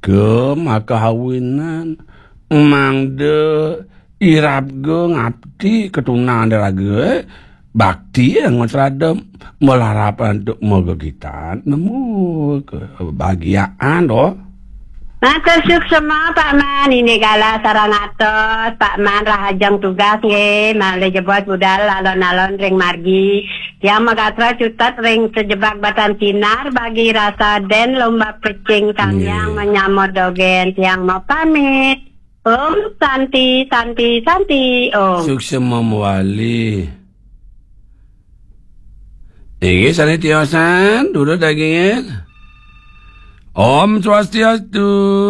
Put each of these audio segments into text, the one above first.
ke makahawinan mangde irap ge ngabdi ketunan deraga bakti yang ngosradem melarapan untuk moga kita nemu kebahagiaan doh. Matur suksema Pak Man, ini gala sarang atos Pak Man rahajang tugas nge male jebot budal alon-alon ring margi yang magatra cutat ring sejebak batan sinar bagi rasa den lomba pecing yang menyamot dogen yang mau pamit. Om Santi Om. Suksema Wali. Ini sana tiosan dulu dagingnya. Om Swastiastu.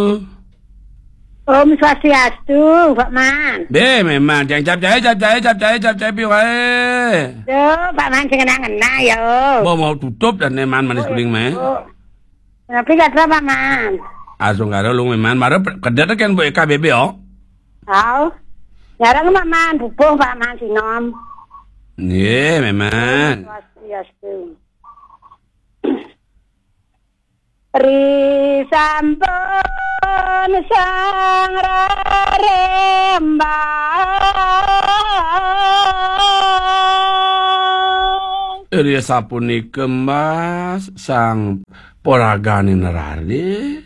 Om Swastiastu, Pak Man. Memang jangan cap wae. Pak Man sing ngena ya. Mau tutup dan neman manis kuning mah. Tapi kata Pak Man. Asung karo lu meman mare kerja kan bu EKBB yo. Tahu. Jarang Pak Man bubuh Pak Man sinom. Nggih, memang. Swastiastu. Risampun sang rarembang Ria sapunika Mas sang poragani nerari